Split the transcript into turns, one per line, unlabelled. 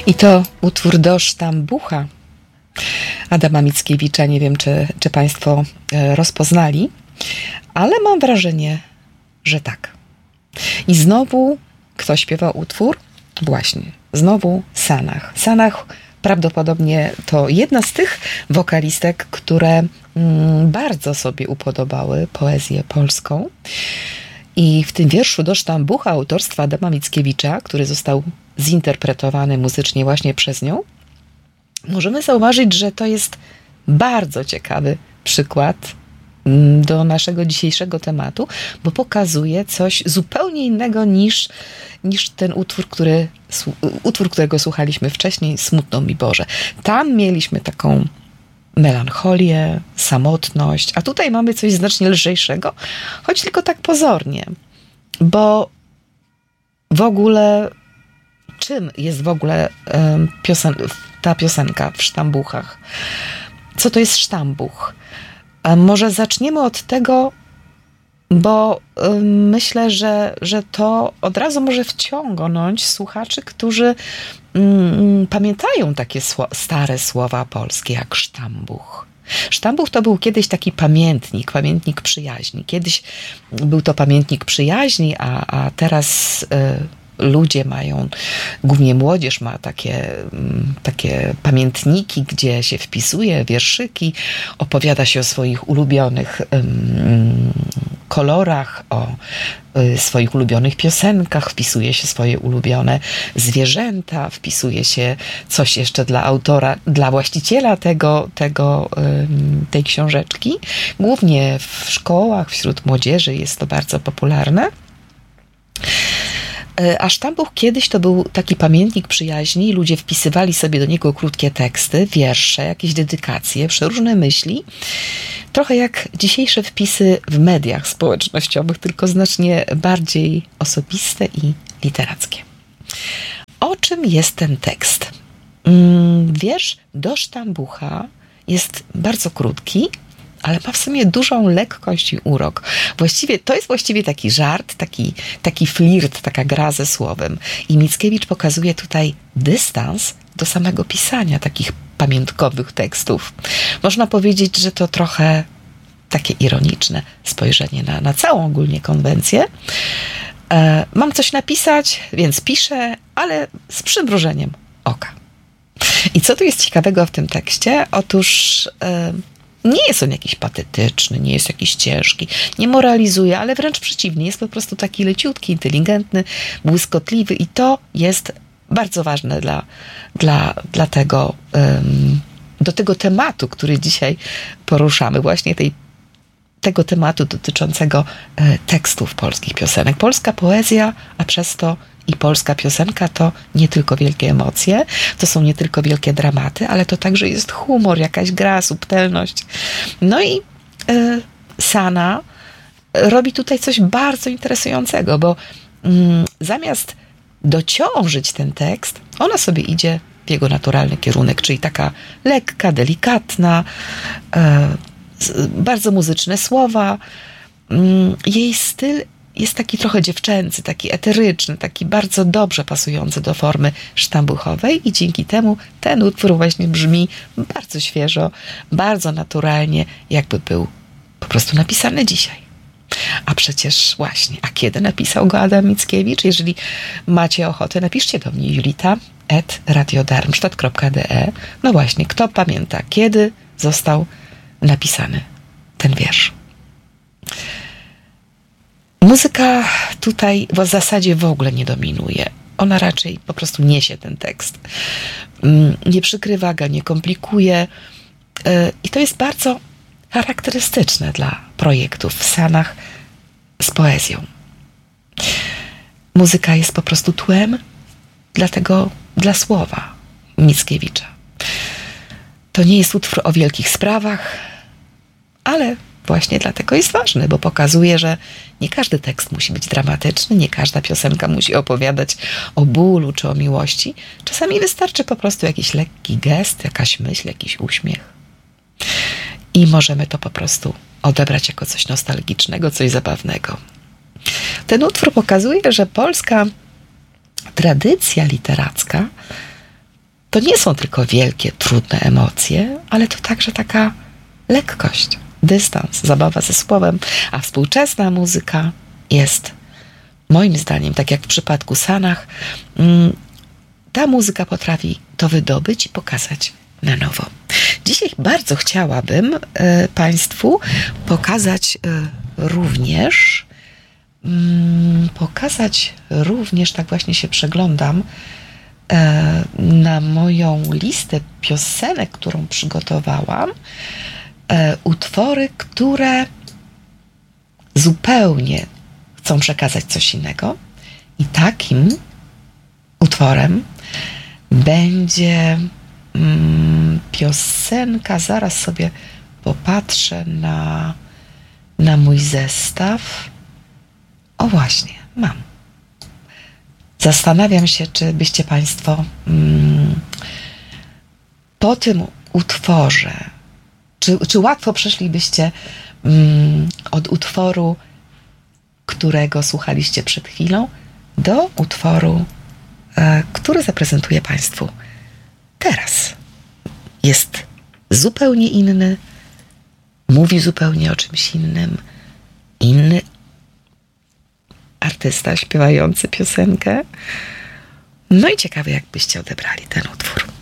I to utwór do Sztambucha Adama Mickiewicza. Nie wiem, czy Państwo rozpoznali, ale mam wrażenie, że tak. I znowu kto śpiewał utwór? Właśnie, znowu Sanach. Sanach prawdopodobnie to jedna z tych wokalistek, które bardzo sobie upodobały poezję polską. I w tym wierszu do Sztambucha autorstwa Adama Mickiewicza, który został zinterpretowany muzycznie właśnie przez nią, możemy zauważyć, że to jest bardzo ciekawy przykład do naszego dzisiejszego tematu, bo pokazuje coś zupełnie innego niż ten utwór, którego słuchaliśmy wcześniej, Smutno mi Boże. Tam mieliśmy taką melancholię, samotność, a tutaj mamy coś znacznie lżejszego, choć tylko tak pozornie, bo w ogóle czym jest w ogóle ta piosenka w Sztambuchach? Co to jest Sztambuch? Może zaczniemy od tego, bo myślę, że to od razu może wciągnąć słuchaczy, którzy pamiętają takie stare słowa polskie jak sztambuch. Sztambuch to był kiedyś taki pamiętnik przyjaźni. Kiedyś był to pamiętnik przyjaźni, a teraz ludzie mają, głównie młodzież ma takie pamiętniki, gdzie się wpisuje wierszyki, opowiada się o swoich ulubionych kolorach, o swoich ulubionych piosenkach, wpisuje się swoje ulubione zwierzęta, wpisuje się coś jeszcze dla autora, dla właściciela tej książeczki. Głównie w szkołach, wśród młodzieży jest to bardzo popularne. A Sztambuch kiedyś to był taki pamiętnik przyjaźni, ludzie wpisywali sobie do niego krótkie teksty, wiersze, jakieś dedykacje, przeróżne myśli. Trochę jak dzisiejsze wpisy w mediach społecznościowych, tylko znacznie bardziej osobiste i literackie. O czym jest ten tekst? Wiersz do Sztambucha jest bardzo krótki, ale ma w sumie dużą lekkość i urok. To jest właściwie taki żart, taki flirt, taka gra ze słowem. I Mickiewicz pokazuje tutaj dystans do samego pisania takich pamiątkowych tekstów. Można powiedzieć, że to trochę takie ironiczne spojrzenie na całą ogólnie konwencję. Mam coś napisać, więc piszę, ale z przymrużeniem oka. I co tu jest ciekawego w tym tekście? Otóż nie jest on jakiś patetyczny, nie jest jakiś ciężki, nie moralizuje, ale wręcz przeciwnie, jest po prostu taki leciutki, inteligentny, błyskotliwy i to jest bardzo ważne dla tego, do tego tematu, który dzisiaj poruszamy, właśnie tego tematu dotyczącego tekstów polskich piosenek. Polska poezja, a przez to i polska piosenka to nie tylko wielkie emocje, to są nie tylko wielkie dramaty, ale to także jest humor, jakaś gra, subtelność. No i Sana robi tutaj coś bardzo interesującego, bo zamiast dociążyć ten tekst, ona sobie idzie w jego naturalny kierunek, czyli taka lekka, delikatna, bardzo muzyczne słowa. Jej styl jest taki trochę dziewczęcy, taki eteryczny, taki bardzo dobrze pasujący do formy sztambuchowej i dzięki temu ten utwór właśnie brzmi bardzo świeżo, bardzo naturalnie, jakby był po prostu napisany dzisiaj. A przecież właśnie, a kiedy napisał go Adam Mickiewicz? Jeżeli macie ochotę, napiszcie do mnie julita@radiodarmstadt.de. No właśnie, kto pamięta, kiedy został napisany ten wiersz? Muzyka tutaj w zasadzie w ogóle nie dominuje. Ona raczej po prostu niesie ten tekst. Nie przykrywa go, nie komplikuje. I to jest bardzo charakterystyczne dla projektów w Sanach z poezją. Muzyka jest po prostu tłem dla słowa Mickiewicza. To nie jest utwór o wielkich sprawach, ale właśnie dlatego jest ważny, bo pokazuje, że nie każdy tekst musi być dramatyczny, nie każda piosenka musi opowiadać o bólu czy o miłości. Czasami wystarczy po prostu jakiś lekki gest, jakaś myśl, jakiś uśmiech. I możemy to po prostu odebrać jako coś nostalgicznego, coś zabawnego. Ten utwór pokazuje, że polska tradycja literacka to nie są tylko wielkie, trudne emocje, ale to także taka lekkość, dystans, zabawa ze słowem, a współczesna muzyka jest, moim zdaniem, tak jak w przypadku Sanach, ta muzyka potrafi to wydobyć i pokazać na nowo. Dzisiaj bardzo chciałabym Państwu pokazać również, tak właśnie się przeglądam na moją listę piosenek, którą przygotowałam, utwory, które zupełnie chcą przekazać coś innego. I takim utworem będzie piosenka, zaraz sobie popatrzę na mój zestaw. O właśnie, mam. Zastanawiam się, czy byście Państwo po tym utworze, czy łatwo przeszlibyście od utworu, którego słuchaliście przed chwilą, do utworu, który zaprezentuję Państwu teraz. Jest zupełnie inny, mówi zupełnie o czymś innym, inny artysta śpiewający piosenkę. No i ciekawe, jak byście odebrali ten utwór.